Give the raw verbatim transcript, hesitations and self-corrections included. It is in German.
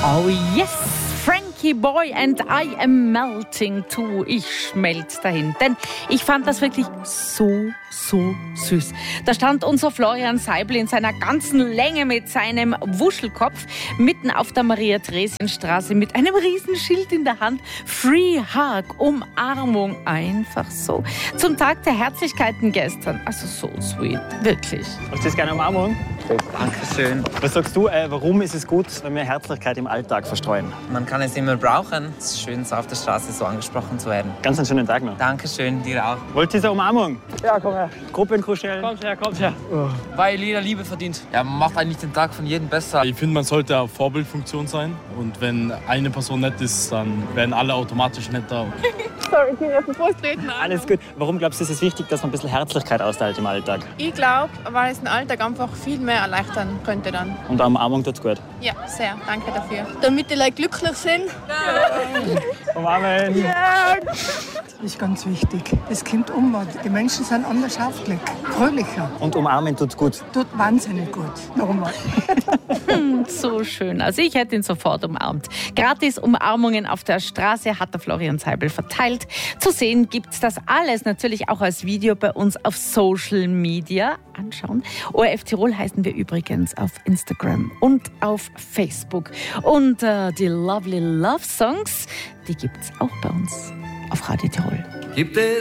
Oh yes, Frankie Boy and I am melting too. Ich schmelz dahin, denn ich fand das wirklich so, so süß. Da stand unser Florian Seibel in seiner ganzen Länge mit seinem Wuschelkopf mitten auf der Maria-Theresien-Straße mit einem Riesenschild in der Hand. Free Hug, Umarmung, einfach so. Zum Tag der Herzlichkeiten gestern. Also so sweet, wirklich. Hast du das gerne Umarmung? Dankeschön. Was sagst du, äh, warum ist es gut, wenn wir Herzlichkeit im Alltag verstreuen? Man kann es immer brauchen. Es ist schön, so auf der Straße so angesprochen zu werden. Ganz einen schönen Tag noch. Dankeschön, dir auch. Wollt ihr diese Umarmung? Ja, komm her. Gruppenkuscheln. Kommt her, kommt her. Oh. Weil jeder Liebe verdient. Ja, man macht eigentlich den Tag von jedem besser. Ich finde, man sollte eine Vorbildfunktion sein. Und wenn eine Person nett ist, dann werden alle automatisch netter. Sorry, ich bin auf den Fuß treten. Alles gut. Warum glaubst du, ist es wichtig, dass man ein bisschen Herzlichkeit austeilt im Alltag? Ich glaube, weil es den Alltag einfach viel mehr erleichtern könnte dann. Und eine Umarmung tut's gut. Ja, sehr. Danke dafür. Damit die Leute glücklich sind. Ja. Umarmen. Ja. Das ist ganz wichtig. Es kommt um. Die Menschen sind anders aufgelegt, fröhlicher. Und umarmen tut gut. Tut wahnsinnig gut. Nochmal. So schön. Also ich hätte ihn sofort umarmt. Gratis Umarmungen auf der Straße hat der Florian Seibel verteilt. Zu sehen gibt's das alles natürlich auch als Video bei uns auf Social Media. Anschauen. O R F Tirol heißen wir übrigens auf Instagram und auf Facebook. Und äh, die Lovely Love Songs, die gibt's auch bei uns auf Radio Tirol. Gibt es